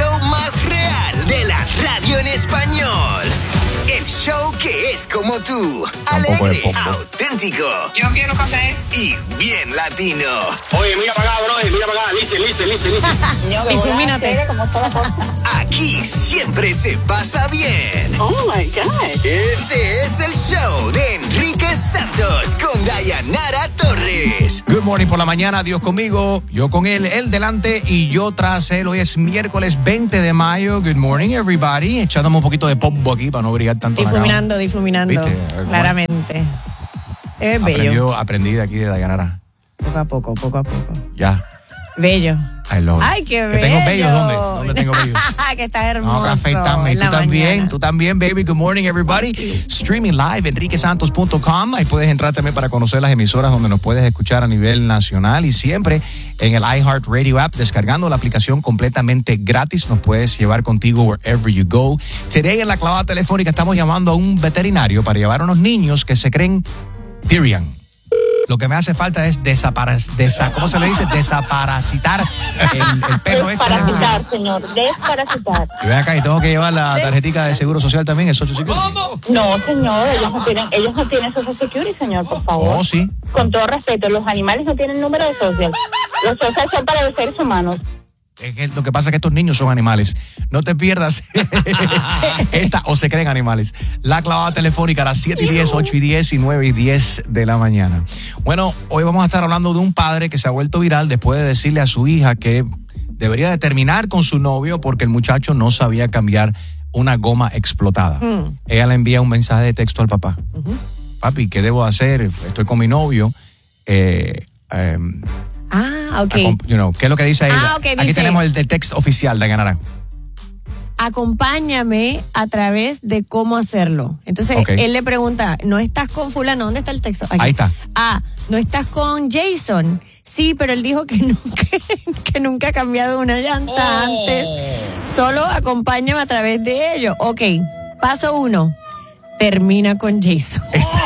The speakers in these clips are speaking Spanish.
show más real de la radio en español. El show que es como tú, alegre, auténtico. Yo quiero café. Y bien latino. Oye, mira para acá, bro, mira para acá, listo. Difumínate. Aquí siempre se pasa bien. Oh my God. Este es el show de Enrique Santos con Dayanara Torres. Good morning por la mañana, Dios conmigo, yo con él delante y yo tras él. Hoy es miércoles 20 de mayo. Good morning, everybody. Echándome un poquito de pombo aquí para no brillar tanto. Difuminando, ¿viste? Claramente. Es bello. Aprendí de aquí de Dayanara. Poco a poco. Ya. Bello. I love it. Ay, qué bello. ¿Que tengo bellos? ¿Dónde tengo bellos? Que estás hermoso. No, afeítame. Tú también, baby. Good morning, everybody. Streaming live, enriquesantos.com. Ahí puedes entrar también para conocer las emisoras donde nos puedes escuchar a nivel nacional y siempre en el iHeartRadio app, descargando la aplicación completamente gratis. Nos puedes llevar contigo wherever you go. Today en la clavada telefónica estamos llamando a un veterinario para llevar a unos niños que se creen Tyrion. Lo que me hace falta es ¿cómo se le dice? Desaparasitar el perro Desparasitar, señor, desparasitar. Y ven acá, y tengo que llevar la tarjetita de seguro social también, el Social Security. No, señor, ellos no tienen Social Security, señor, por favor. Oh, sí. Con todo respeto, los animales no tienen número de social. Los social son para los seres humanos. Es que lo que pasa es que estos niños son animales. No te pierdas o se creen animales. La clavada telefónica a las 7:10, 8:10 y 9:10 de la mañana. Bueno, hoy vamos a estar hablando de un padre que se ha vuelto viral después de decirle a su hija que debería de terminar con su novio porque el muchacho no sabía cambiar una goma explotada. Ella le envía un mensaje de texto al papá. Papi, ¿qué debo hacer? Estoy con mi novio. Ok. ¿Qué es lo que dice ahí? Okay, aquí dice, tenemos el texto oficial de Ganara. Acompáñame a través de cómo hacerlo. Entonces, él le pregunta, ¿no estás con fulano? ¿Dónde está el texto? Aquí. Ahí está. ¿No estás con Jason? Sí, pero él dijo que nunca ha cambiado una llanta antes. Solo acompáñame a través de ello. Ok, paso 1. Termina con Jason.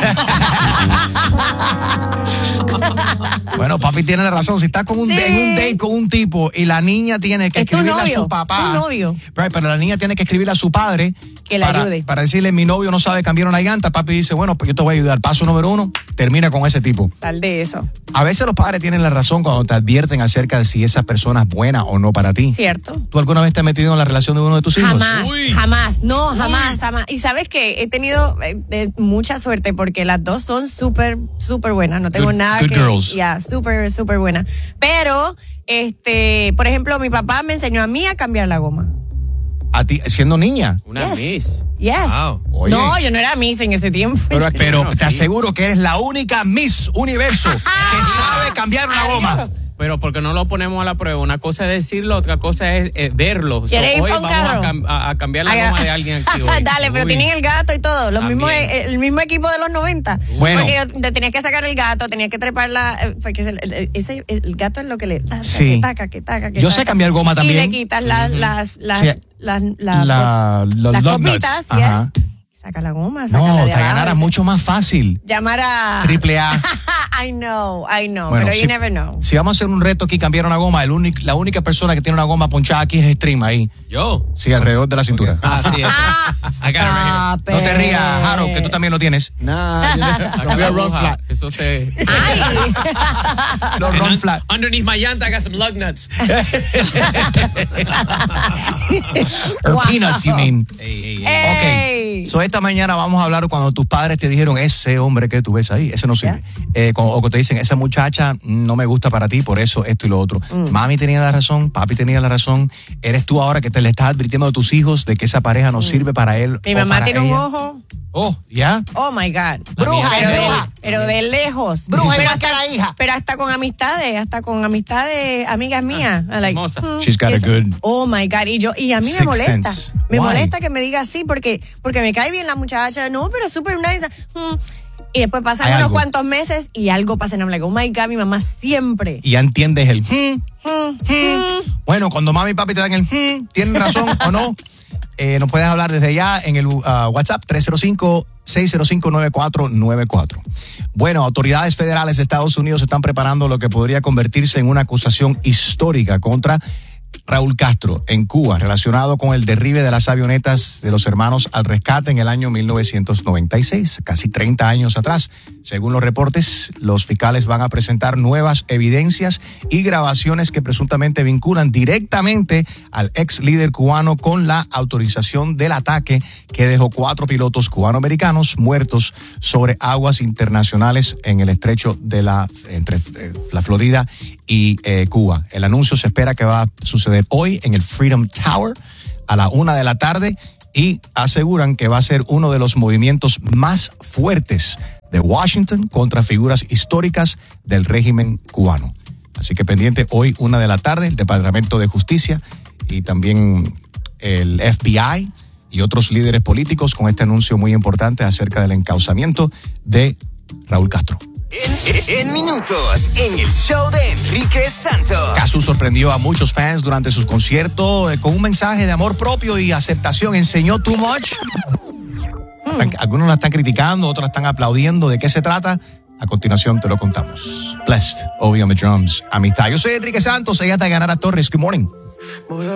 Bueno, papi tiene la razón. Si estás en un date con un tipo y la niña tiene que escribirle a su papá. Tu novio. Pero la niña tiene que escribirle a su padre que le ayude. Para decirle, mi novio no sabe cambiar una llanta. Papi dice, bueno, pues yo te voy a ayudar. Paso número 1, termina con ese tipo. Sal de eso. A veces los padres tienen la razón cuando te advierten acerca de si esa persona es buena o no para ti. Cierto. ¿Tú alguna vez te has metido en la relación de uno de tus hijos? Jamás. Y sabes que he tenido mucha suerte porque las dos son súper buenas. No tengo nada good que... girls. Súper buena. Pero, por ejemplo, mi papá me enseñó a mí a cambiar la goma. ¿A ti, siendo niña? Una Miss. Yes. Wow. No, yo no era Miss en ese tiempo. Pero te aseguro que eres la única Miss Universo que sabe cambiar una goma. Pero porque no lo ponemos a la prueba. Una cosa es decirlo, otra cosa es verlo. ¿Quieres ir hoy para un vamos carro? a cambiar la goma de alguien aquí hoy. Dale, pero tienen el gato y todo. El mismo equipo de los 90. Bueno. Porque te tenías que sacar el gato, tenías que treparla. Porque el gato es lo que le taca, sí. que taca. Yo sé cambiar goma también. Y le quitas las copitas. Yes. Saca la goma, No, Dayanara es mucho más fácil. Llamar a AAA. I know, Bueno, pero you never know. Si vamos a hacer un reto aquí, cambiar una goma, la única persona que tiene una goma ponchada aquí es Stream ahí. ¿Yo? Sí, alrededor de la cintura. Sí. No te rías, Harold, que tú también lo tienes. Acá la run flat. Eso se... Los run flat. Underneath my llanta, I got some lug nuts. Or peanuts, you mean. Hey. Ok. So esta mañana vamos a hablar cuando tus padres te dijeron, ese hombre que tú ves ahí, ese no sirve. O que te dicen, esa muchacha no me gusta para ti, por eso esto y lo otro. Mami tenía la razón, papi tenía la razón. Eres tú ahora que te le estás advirtiendo a tus hijos de que esa pareja no sirve para él. Mi mamá tiene un ojo. Oh, ¿ya? Oh, my God. Bruja, pero de lejos. Bruja, pero hasta la hija. Pero hasta con amistades, amigas mías. Hermosa. She's got a good... Oh, my God. Y a mí me molesta. Sense. Me Why? molesta que me diga así porque me cae bien la muchacha. No, pero súper nice. Y después pasan unos cuantos meses y algo pasa. Y I'm like, oh, my God, mi mamá siempre. Y ya entiendes el... Bueno, cuando mami y papi te dan el... ¿tienen razón o no? Nos puedes hablar desde ya en el WhatsApp 305-605-9494. Bueno, autoridades federales de Estados Unidos están preparando lo que podría convertirse en una acusación histórica contra Raúl Castro en Cuba, relacionado con el derribe de las avionetas de los hermanos al rescate en el año 1996, casi 30 años atrás. Según los reportes, los fiscales van a presentar nuevas evidencias y grabaciones que presuntamente vinculan directamente al ex líder cubano con la autorización del ataque que dejó 4 pilotos cubanoamericanos muertos sobre aguas internacionales en el estrecho de entre la Florida y Cuba. El anuncio se espera que va a suceder hoy en el Freedom Tower a la 1:00 p.m. y aseguran que va a ser uno de los movimientos más fuertes de Washington contra figuras históricas del régimen cubano. Así que pendiente hoy 1:00 p.m. el Departamento de Justicia y también el FBI y otros líderes políticos con este anuncio muy importante acerca del encauzamiento de Raúl Castro. En minutos, en el show de Enrique Santos. Cazzu sorprendió a muchos fans durante sus conciertos con un mensaje de amor propio y aceptación. ¿Enseñó too much? Algunos la están criticando, otros la están aplaudiendo. ¿De qué se trata? A continuación te lo contamos. Blessed, Obi on the drums, amistad. Yo soy Enrique Santos, ella está Ganara Torres. Good morning.